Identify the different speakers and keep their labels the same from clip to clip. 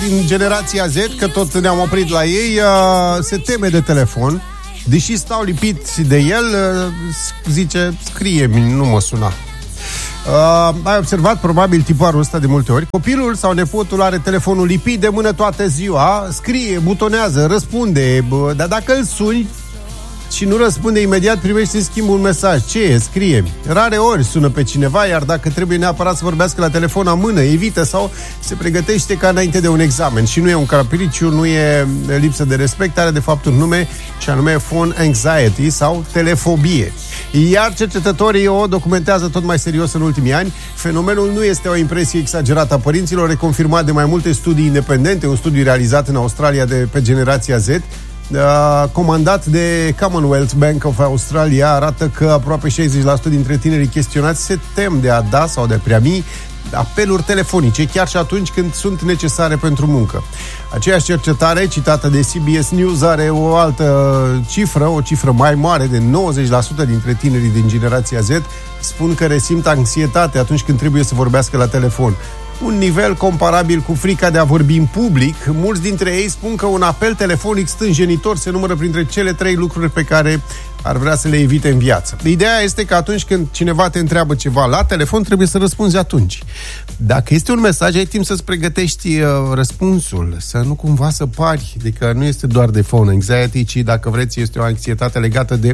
Speaker 1: din generația Z, că tot ne-am oprit la ei, se teme de telefon. Deși stau lipiți de el, zice, scrie-mi, nu mă suna. Ai observat probabil tiparul ăsta de multe ori. Copilul sau nepotul are telefonul lipit de mână toată ziua, scrie, butonează, răspunde, dar dacă îl suni și nu răspunde imediat, primește în schimb un mesaj. Ce e? Scrie-mi. Rare ori sună pe cineva, iar dacă trebuie neapărat să vorbească la telefon la mână, evită sau se pregătește ca înainte de un examen. Și nu e un capriciu, nu e lipsă de respect, are de fapt un nume și anume phone anxiety sau telefobie. Iar cercetătorii o documentează tot mai serios în ultimii ani. Fenomenul nu este o impresie exagerată a părinților, reconfirmat de mai multe studii independente, un studiu realizat în Australia pe generația Z, comandat de Commonwealth Bank of Australia, arată că aproape 60% dintre tinerii chestionați se tem de a da sau de a primi apeluri telefonice, chiar și atunci când sunt necesare pentru muncă. Aceeași cercetare, citată de CBS News, are o altă cifră, o cifră mai mare, de 90% dintre tinerii din generația Z spun că resimt anxietate atunci când trebuie să vorbească la telefon. Un nivel comparabil cu frica de a vorbi în public. Mulți dintre ei spun că un apel telefonic stânjenitor se numără printre cele 3 lucruri pe care ar vrea să le evite în viață. Ideea este că atunci când cineva te întreabă ceva la telefon, trebuie să răspunzi atunci. Dacă este un mesaj, ai timp să-ți pregătești răspunsul, să nu cumva să pari, adică nu este doar de phone anxiety, ci, dacă vreți, este o anxietate legată de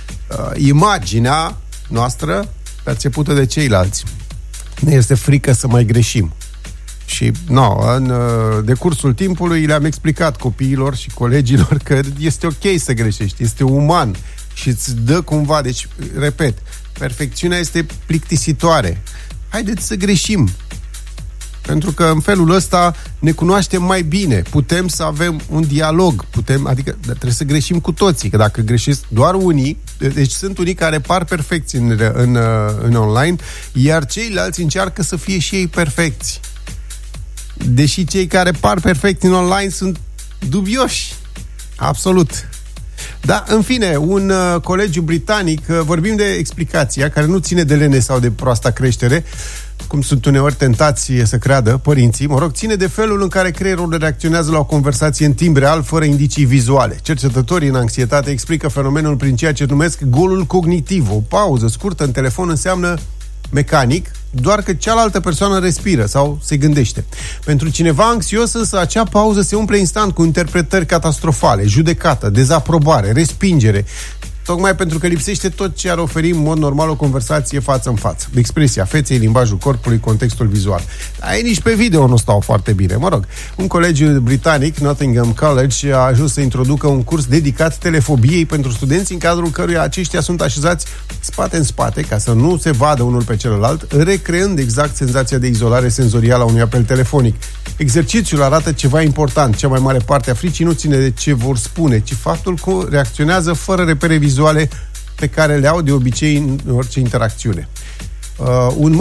Speaker 1: imaginea noastră percepută de ceilalți. Ne este frică să mai greșim. Și în decursul timpului le-am explicat copiilor și colegilor că este ok să greșești, este uman și îți dă cumva, deci, repet, perfecțiunea este plictisitoare. Haideți să greșim. Pentru că în felul ăsta ne cunoaștem mai bine, putem să avem un dialog, adică trebuie să greșim cu toții, că dacă greșesc doar unii, deci sunt unii care par perfecți în online, iar ceilalți încearcă să fie și ei perfecți. Deși cei care par perfecti în online sunt dubioși. Absolut. Da, în fine, un colegiu britanic, vorbim de explicația care nu ține de lene sau de proasta creștere, cum sunt uneori tentați să creadă părinții, ține de felul în care creierul reacționează la o conversație în timp real, fără indicii vizuale. Cercetătorii în anxietate explică fenomenul prin ceea ce numesc golul cognitiv. O pauză scurtă în telefon înseamnă mecanic, doar că cealaltă persoană respiră sau se gândește. Pentru cineva anxios, însă, acea pauză se umple instant cu interpretări catastrofale, judecată, dezaprobare, respingere, tocmai pentru că lipsește tot ce ar oferi în mod normal o conversație față în față. Expresia feței, limbajul corpului, contextul vizual. Dar nici pe video nu stau foarte bine. Un colegiu britanic, Nottingham College, a ajuns să introducă un curs dedicat telefobiei pentru studenți, în cadrul căruia aceștia sunt așezați spate în spate, ca să nu se vadă unul pe celălalt, recreând exact senzația de izolare senzorială a unui apel telefonic. Exercițiul arată ceva important. Cea mai mare parte a fricii nu ține de ce vor spune, ci faptul că reacționează fără repere vizuale pe care le au de obicei în orice interacțiune. Un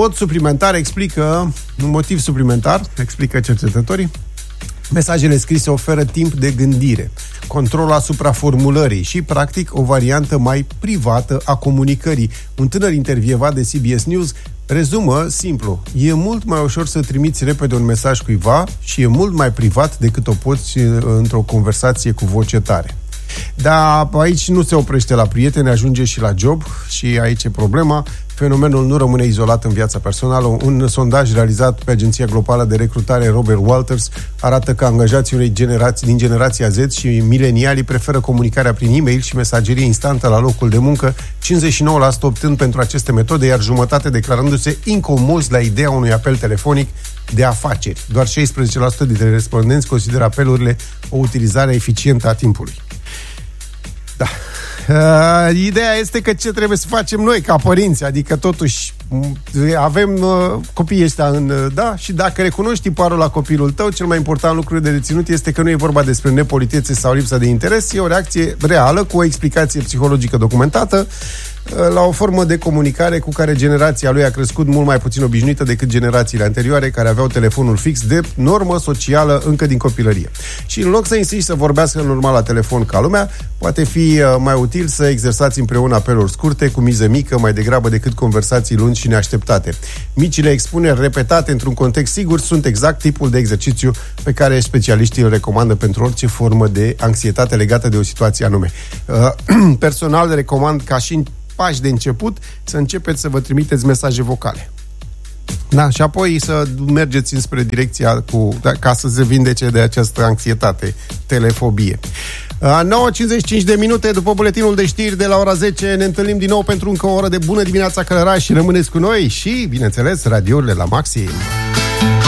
Speaker 1: motiv suplimentar, explică cercetătorii, mesajele scrise oferă timp de gândire, control asupra formulării și, practic, o variantă mai privată a comunicării. Un tânăr intervievat de CBS News rezumă simplu: e mult mai ușor să trimiți repede un mesaj cuiva și e mult mai privat decât o poți într-o conversație cu voce tare. Dar aici nu se oprește la prieteni, ajunge și la job și aici e problema. Fenomenul nu rămâne izolat în viața personală. Un sondaj realizat pe Agenția Globală de Recrutare Robert Walters arată că angajații unei generații din generația Z și milenialii preferă comunicarea prin e-mail și mesagerie instantă la locul de muncă, 59% optând pentru aceste metode, iar jumătate declarându-se incomozi la ideea unui apel telefonic de afaceri. Doar 16% dintre respondenți consideră apelurile o utilizare eficientă a timpului. Da. Ideea este că ce trebuie să facem noi ca părinți, adică totuși avem copiii ăștia și dacă recunoști tiparul la copilul tău, cel mai important lucru de reținut este că nu e vorba despre nepolitețe sau lipsa de interes, e o reacție reală cu o explicație psihologică documentată. la o formă de comunicare cu care generația lui a crescut mult mai puțin obișnuită decât generațiile anterioare, care aveau telefonul fix de normă socială încă din copilărie. Și în loc să insisti să vorbească normal la telefon ca lumea, poate fi mai util să exersați împreună apeluri scurte, cu miză mică, mai degrabă decât conversații lungi și neașteptate. Micile expuneri repetate într-un context sigur sunt exact tipul de exercițiu pe care specialiștii îl recomandă pentru orice formă de anxietate legată de o situație anume. Personal recomand ca și în pași de început să începeți să vă trimiteți mesaje vocale. Da, și apoi să mergeți înspre direcția ca să se vindece de această anxietate, telefobie. 9:55 de minute după buletinul de știri de la ora 10 ne întâlnim din nou pentru încă o oră de bună dimineața, Călărași, și rămâneți cu noi și, bineînțeles, radiourile la maxim.